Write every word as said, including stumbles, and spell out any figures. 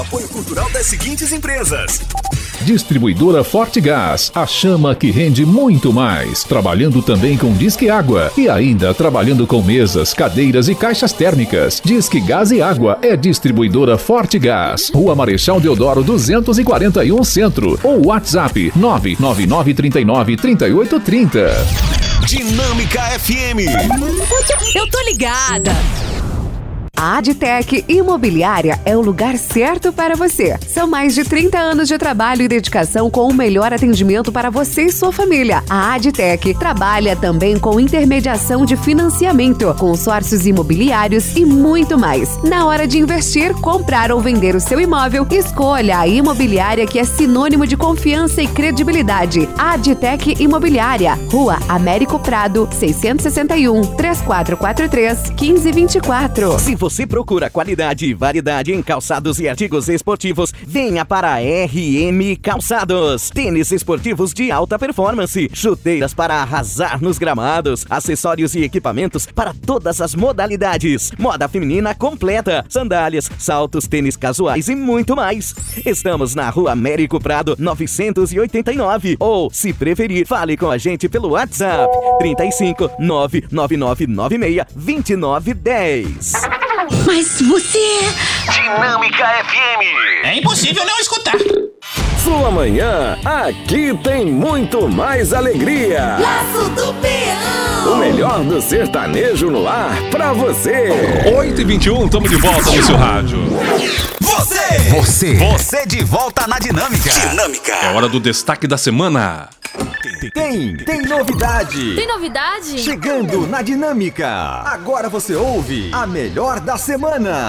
Apoio cultural das seguintes empresas. Distribuidora Forte Gás, a chama que rende muito mais. Trabalhando também com Disque Água e ainda trabalhando com mesas, cadeiras e caixas térmicas. Disque Gás e Água é Distribuidora Forte Gás. Rua Marechal Deodoro duzentos e quarenta e um Centro ou WhatsApp nove nove nove, trinta e nove, trinta e oito, trinta. Dinâmica F M. Eu tô ligada. A Adtec Imobiliária é o lugar certo para você. São mais de trinta anos de trabalho e dedicação com o melhor atendimento para você e sua família. A Adtec trabalha também com intermediação de financiamento, consórcios imobiliários e muito mais. Na hora de investir, comprar ou vender o seu imóvel, escolha a imobiliária que é sinônimo de confiança e credibilidade. Adtec Imobiliária, Rua Américo Prado, seiscentos e sessenta e um, três quatro quatro três, um cinco dois quatro. Se você procura qualidade e variedade em calçados e artigos esportivos, venha para a R M Calçados. Tênis esportivos de alta performance, chuteiras para arrasar nos gramados, acessórios e equipamentos para todas as modalidades, moda feminina completa, sandálias, saltos, tênis casuais e muito mais. Estamos na Rua Américo Prado, novecentos e oitenta e nove. Ou, se preferir, fale com a gente pelo WhatsApp trinta e cinco, nove nove nove nove seis, dois nove um zero. Mas você... Dinâmica F M. É impossível não escutar. Sua manhã, aqui tem muito mais alegria. Laço do Peão. O melhor do sertanejo no ar pra você. oito e vinte e um, tamo de volta no seu rádio. Você! Você! Você de volta na Dinâmica. Dinâmica. É hora do destaque da semana. Tem, tem novidade. Tem novidade? Chegando na Dinâmica. Agora você ouve a melhor da semana.